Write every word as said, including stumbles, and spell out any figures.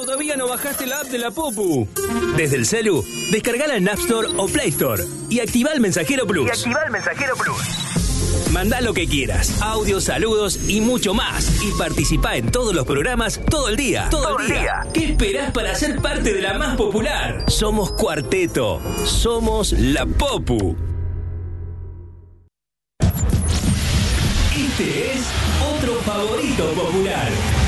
¿Todavía no bajaste la app de la Popu? Desde el celu, descargala en App Store o Play Store y activa el Mensajero Plus. Y activa el Mensajero Plus. Mandá lo que quieras, audios, saludos y mucho más. Y participá en todos los programas todo el día. Todo, todo el día. día. ¿Qué esperás para ser parte de la más popular? Somos Cuarteto. Somos la Popu. Este es otro favorito popular.